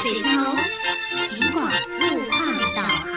水里头，尽管路况导航。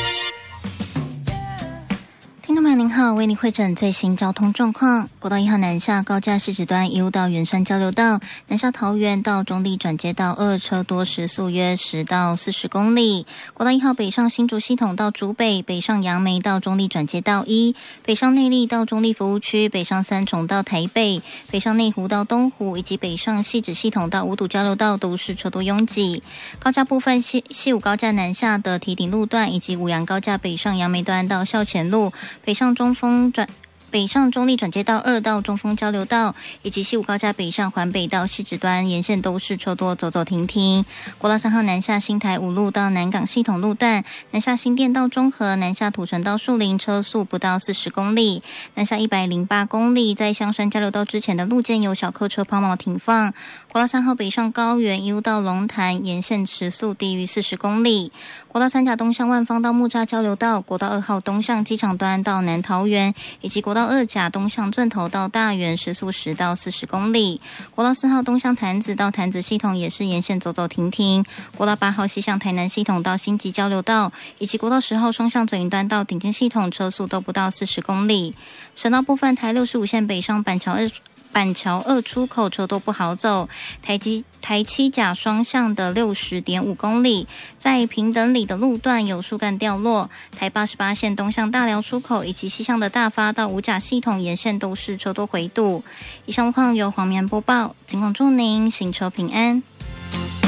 听众朋友您好，为您汇整最新交通状况。国道1号南下高架市址端一路到圆山交流道，南下桃园到中坜转接道2车多，时速约10到40公里。国道1号北上新竹系统到竹北，北上杨梅到中坜转接道1，北上内壢到中坜服务区，北上三重到台北，北上内湖到东湖，以及北上汐止系统到五堵交流道都是车多拥挤。高架部分西武高架南下的堤顶路段，以及五杨高架北上杨梅段到校前路，北上中坜转接道2到中丰交流道，以及西武高架北上环北到汐止端沿线都是车多，走走停停。国道3号南下新台五路到南港系统路段，南下新店到中和，南下土城到树林，车速不到40公里。南下108公里，在香山交流道之前的路肩有小客车抛锚停放。国道3号北上高原，一路到龙潭，沿线时速低于40公里。国道3甲东向万芳到木栅交流道，国道2号东向机场端到南桃园，以及国道2甲东向圳头到大园，时速10到40公里。国道4号东向潭子到潭子系统也是沿线走走停停。国道8号西向台南系统到新集交流道，以及国道10号双向左营端到顶尖系统，车速都不到40公里。省道部分，台65线北上板桥2出口车多不好走，台七甲双向的60.5公里，在平等里的路段有树干掉落。台88线东向大寮出口以及西向的大发到五甲系统沿线都是车多回堵。以上路况由黄棉播报，尽管祝您行车平安。